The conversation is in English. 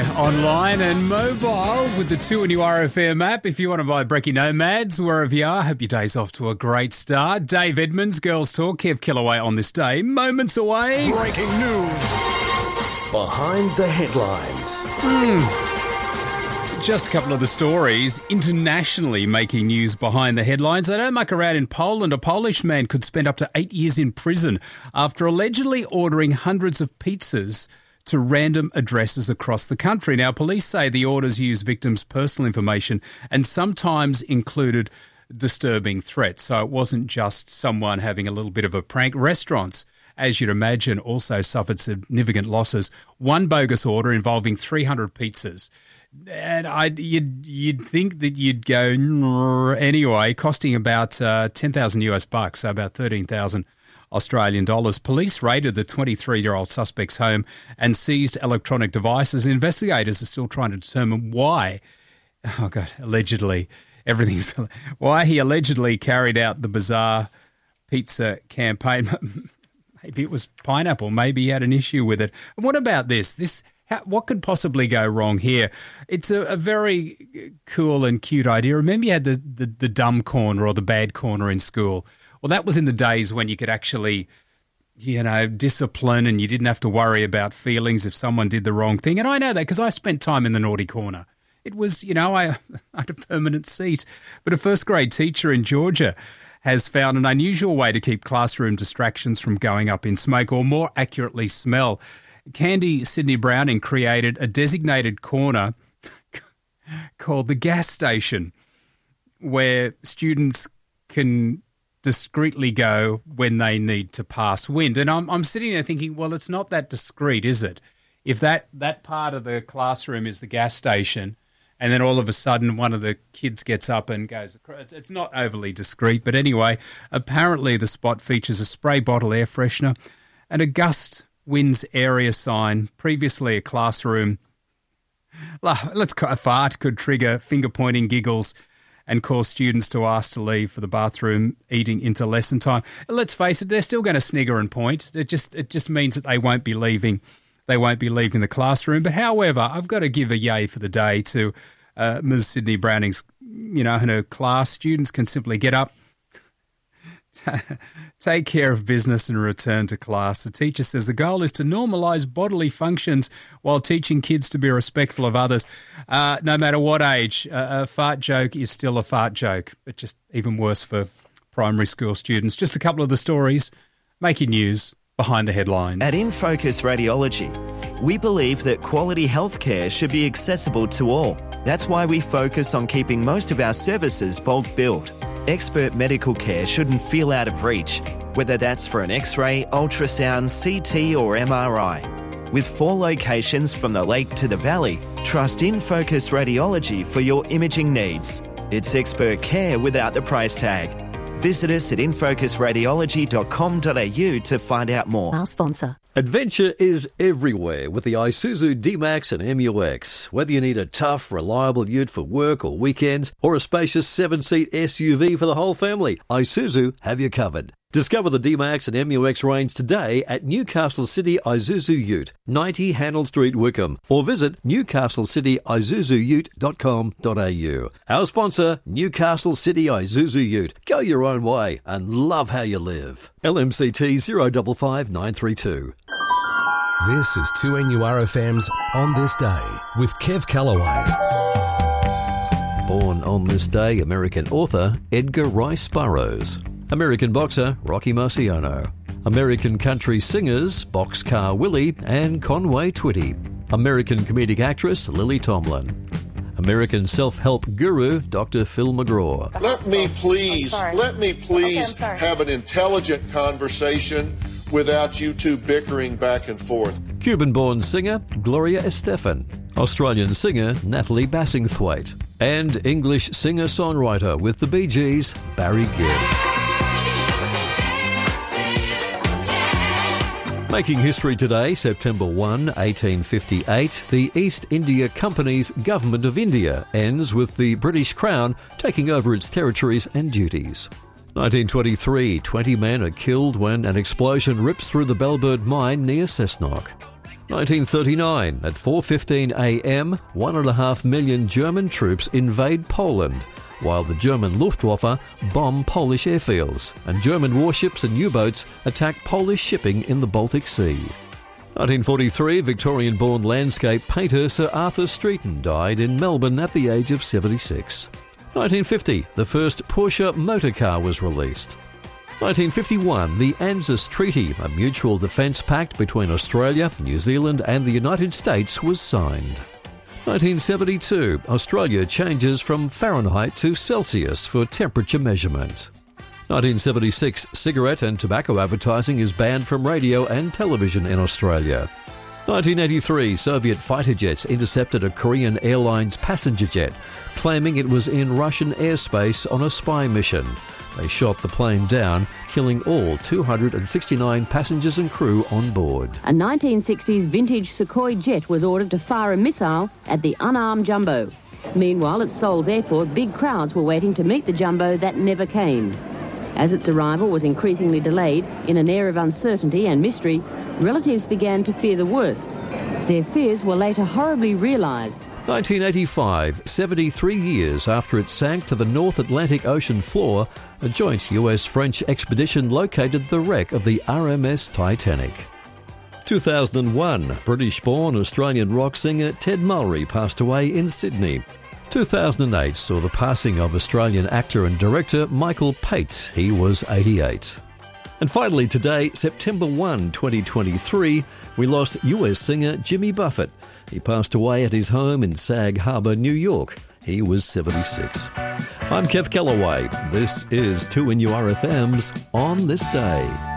online and mobile with the 2NU RFM app. If you want to buy Brekkie Nomads, wherever you are, hope your day's off to a great start. Dave Edmonds, Girls Talk, Kev Killaway on this day. Moments away. Breaking news. Behind the headlines. Just a couple of the stories internationally making news behind the headlines. They don't muck around in Poland. A Polish man could spend up to 8 years in prison after allegedly ordering hundreds of pizzas to random addresses across the country. Now, police say the orders use victims' personal information and sometimes included disturbing threats. So it wasn't just someone having a little bit of a prank. Restaurants, as you'd imagine, also suffered significant losses. One bogus order involving 300 pizzas. And you'd think that you'd go anyway, costing about 10,000 US bucks, so about 13,000 Australian dollars. Police raided the 23-year-old suspect's home and seized electronic devices. Investigators are still trying to determine why he allegedly carried out the bizarre pizza campaign. Maybe it was pineapple. Maybe he had an issue with it. And what about this? What could possibly go wrong here? It's a very cool and cute idea. Remember you had the dumb corner or the bad corner in school? Well, that was in the days when you could actually, discipline and you didn't have to worry about feelings if someone did the wrong thing. And I know that because I spent time in the naughty corner. It was, I had a permanent seat. But a first grade teacher in Georgia has found an unusual way to keep classroom distractions from going up in smoke, or more accurately, smell. Candy Sydney Browning created a designated corner called the gas station where students can discreetly go when they need to pass wind. And I'm sitting there thinking, well, it's not that discreet, is it? If that part of the classroom is the gas station and then all of a sudden one of the kids gets up and goes, it's not overly discreet. But anyway, apparently the spot features a spray bottle air freshener and a gust winds area sign. Previously a classroom, a fart could trigger finger-pointing giggles and cause students to ask to leave for the bathroom, eating into lesson time. Let's face it, they're still going to snigger and point. It just means that they won't be leaving. They won't be leaving the classroom. But however, I've got to give a yay for the day to Ms. Sydney Browning's, and her class. Students can simply get up, take care of business and return to class. The teacher says the goal is to normalise bodily functions while teaching kids to be respectful of others. No matter what age, a fart joke is still a fart joke, but just even worse for primary school students. Just a couple of the stories making news behind the headlines. At In Focus Radiology, we believe that quality healthcare should be accessible to all. That's why we focus on keeping most of our services bulk billed. Expert medical care shouldn't feel out of reach, whether that's for an X-ray, ultrasound, CT or MRI. With 4 locations from the lake to the valley, trust In Focus Radiology for your imaging needs. It's expert care without the price tag. Visit us at infocusradiology.com.au to find out more. Our sponsor. Adventure is everywhere with the Isuzu D-Max and MUX. Whether you need a tough, reliable ute for work or weekends, or a spacious 7-seat SUV for the whole family, Isuzu have you covered. Discover the D-Max and MUX range today at Newcastle City Isuzu Ute, 90 Handel Street, Wickham, or visit newcastlecityisuzuute.com.au. Our sponsor, Newcastle City Isuzu Ute. Go your own way and love how you live. LMCT 055932. This is 2NURFM's On This Day with Kev Callaway. Born on this day, American author Edgar Rice Burroughs. American boxer Rocky Marciano. American country singers Boxcar Willie and Conway Twitty. American comedic actress Lily Tomlin. American self-help guru Dr. Phil McGraw. Let me please have an intelligent conversation without you two bickering back and forth. Cuban-born singer Gloria Estefan. Australian singer Natalie Bassingthwaite. And English singer-songwriter with the Bee Gees, Barry Gibb. Making history today, September 1, 1858, the East India Company's Government of India ends with the British Crown taking over its territories and duties. 1923, 20 men are killed when an explosion rips through the Bellbird mine near Cessnock. 1939, at 4:15 a.m, 1.5 million German troops invade Poland, while the German Luftwaffe bomb Polish airfields, and German warships and U-boats attack Polish shipping in the Baltic Sea. 1943, Victorian-born landscape painter Sir Arthur Streeton died in Melbourne at the age of 76. 1950, the first Porsche motor car was released. 1951, the ANZUS Treaty, a mutual defence pact between Australia, New Zealand and the United States, was signed. 1972, Australia changes from Fahrenheit to Celsius for temperature measurement. 1976, cigarette and tobacco advertising is banned from radio and television in Australia. 1983, Soviet fighter jets intercepted a Korean Airlines passenger jet, claiming it was in Russian airspace on a spy mission. They shot the plane down, killing all 269 passengers and crew on board. A 1960s vintage Sukhoi jet was ordered to fire a missile at the unarmed Jumbo. Meanwhile, at Seoul's airport, big crowds were waiting to meet the Jumbo that never came. As its arrival was increasingly delayed, in an air of uncertainty and mystery, relatives began to fear the worst. Their fears were later horribly realised. 1985, 73 years after it sank to the North Atlantic Ocean floor, a joint US-French expedition located the wreck of the RMS Titanic. 2001, British-born Australian rock singer Ted Mulry passed away in Sydney. 2008 saw the passing of Australian actor and director Michael Pate. He was 88. And finally today, September 1, 2023, we lost US singer Jimmy Buffett. He passed away at his home in Sag Harbor, New York. He was 76. I'm Kev Callaway. This is 2NURFM's On This Day.